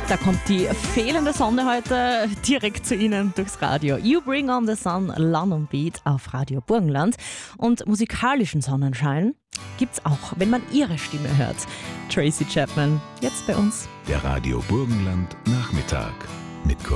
Da kommt die fehlende Sonne heute direkt zu Ihnen durchs Radio. You Bring on the Sun, London Beat auf Radio Burgenland. Und musikalischen Sonnenschein gibt's auch, wenn man ihre Stimme hört. Tracy Chapman, jetzt bei uns. Der Radio Burgenland Nachmittag mit